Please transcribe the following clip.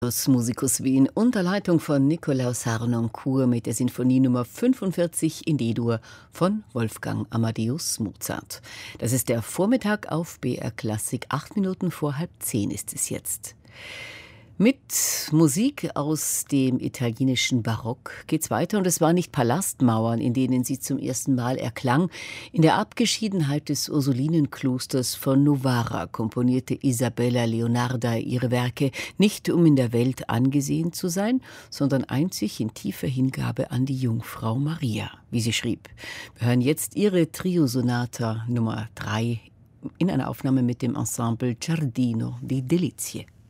Das Musicus Wien unter Leitung von Nikolaus Harnoncourt mit der Sinfonie Nummer 45 in D-Dur von Wolfgang Amadeus Mozart. Das ist der Vormittag auf BR Klassik. 8 Minuten vor 9:30 ist es jetzt. Mit Musik aus dem italienischen Barock geht's weiter, und es waren nicht Palastmauern, in denen sie zum ersten Mal erklang. In der Abgeschiedenheit des Ursulinenklosters von Novara komponierte Isabella Leonarda ihre Werke, nicht um in der Welt angesehen zu sein, sondern einzig in tiefer Hingabe an die Jungfrau Maria, wie sie schrieb. Wir hören jetzt ihre Trio-Sonata Nummer 3 in einer Aufnahme mit dem Ensemble Giardino di Delizie.